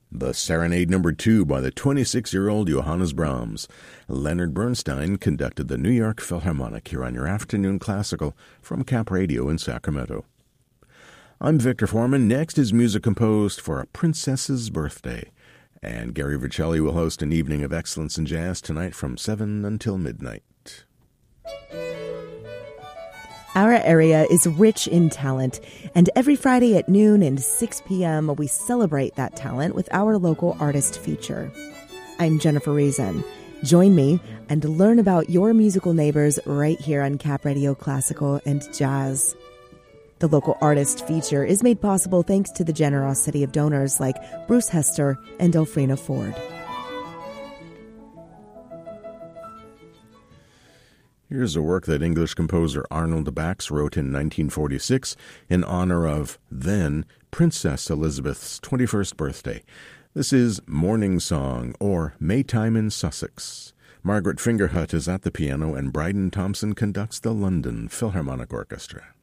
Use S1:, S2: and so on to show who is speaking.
S1: The Serenade No. 2 by the 26-year-old Johannes Brahms. Leonard Bernstein conducted the New York Philharmonic here on your Afternoon Classical from Cap Radio in Sacramento. I'm Victor Foreman. Next is music composed for a princess's birthday. And Gary Vercelli will host an evening of excellence in jazz tonight from 7 until midnight.
S2: Our area is rich in talent, and every Friday at noon and 6 p.m. we celebrate that talent with our local artist feature. I'm Jennifer Reason. Join me and learn about your musical neighbors right here on Cap Radio Classical and Jazz. The local artist feature is made possible thanks to the generosity of donors like Bruce Hester and Elfrina Ford.
S1: Here's a work that English composer Arnold Bax wrote in 1946 in honor of then Princess Elizabeth's 21st birthday. This is Morning Song, or Maytime in Sussex. Margaret Fingerhut is at the piano and Bryden Thompson conducts the London Philharmonic Orchestra.